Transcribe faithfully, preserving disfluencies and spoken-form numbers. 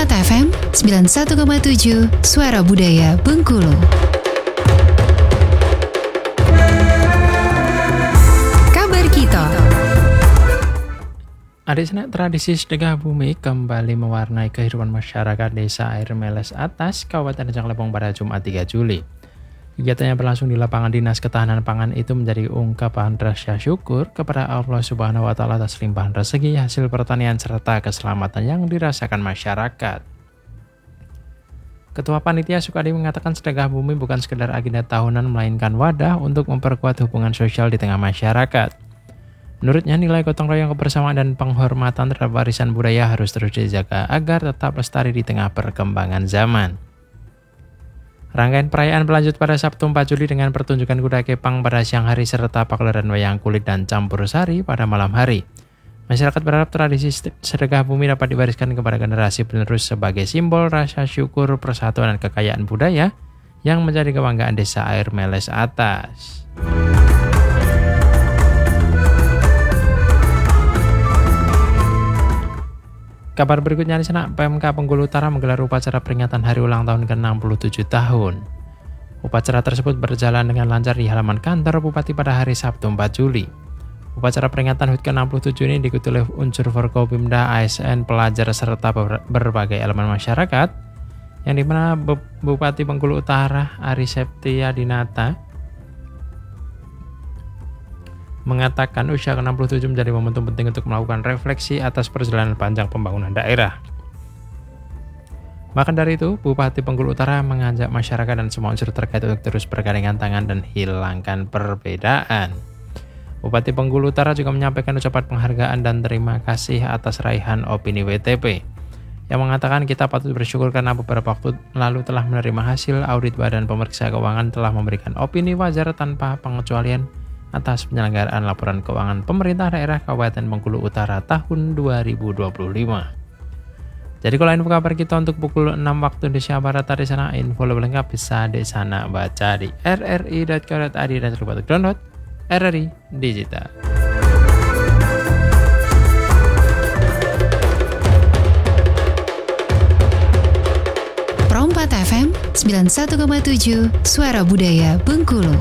Perompat F M sembilan puluh satu koma tujuh Suara Budaya Bengkulu. Kabar kita. Adik senak tradisi sedekah bumi kembali mewarnai kehidupan masyarakat Desa Air Meles Atas, Kabupaten Rejang Lebong pada Jumat tiga Juli. Kegiatan yang berlangsung di lapangan Dinas Ketahanan Pangan itu menjadi ungkapan rasa syukur kepada Allah Subhanahu wa Ta'ala atas limpahan rezeki hasil pertanian serta keselamatan yang dirasakan masyarakat. Ketua Panitia Sukadi mengatakan sedekah bumi bukan sekedar agenda tahunan melainkan wadah untuk memperkuat hubungan sosial di tengah masyarakat. Menurutnya, nilai gotong royong, kebersamaan dan penghormatan terhadap warisan budaya harus terus dijaga agar tetap lestari di tengah perkembangan zaman. Rangkaian perayaan berlanjut pada Sabtu empat Juli dengan pertunjukan kuda kepang pada siang hari serta pagelaran wayang kulit dan campur sari pada malam hari. Masyarakat berharap tradisi sedekah bumi dapat diwariskan kepada generasi penerus sebagai simbol rasa syukur, persatuan dan kekayaan budaya yang menjadi kebanggaan Desa Air Meles Atas. Kabar berikutnya di sana, P M K Bengkulu Utara menggelar upacara peringatan hari ulang tahun ke enam puluh tujuh tahun. Upacara tersebut berjalan dengan lancar di halaman kantor Bupati pada hari Sabtu empat Juli. Upacara peringatan H U T ke enam puluh tujuh ini diikuti oleh unsur Forkopimda, A S N, pelajar serta berbagai elemen masyarakat, yang dimana Bupati Bengkulu Utara Ari Septia Dinata mengatakan usia ke enam puluh tujuh menjadi momentum penting untuk melakukan refleksi atas perjalanan panjang pembangunan daerah. Maka dari itu, Bupati Bengkulu Utara mengajak masyarakat dan semua unsur terkait untuk terus bergandengan tangan dan hilangkan perbedaan. Bupati Bengkulu Utara juga menyampaikan ucapan penghargaan dan terima kasih atas raihan opini W T P, yang mengatakan kita patut bersyukur karena beberapa waktu lalu telah menerima hasil audit Badan Pemeriksa Keuangan telah memberikan opini wajar tanpa pengecualian atas penyelenggaraan laporan keuangan pemerintah daerah Kabupaten Bengkulu Utara tahun dua ribu dua puluh lima. Jadi kalau info kabar kita untuk pukul enam waktu Indonesia Barat di sana, info lebih lengkap bisa di sana baca di r r i dot co dot i d dan jangan lupa untuk download R R I Digital. Perompat F M sembilan puluh satu koma tujuh Suara Budaya Bengkulu.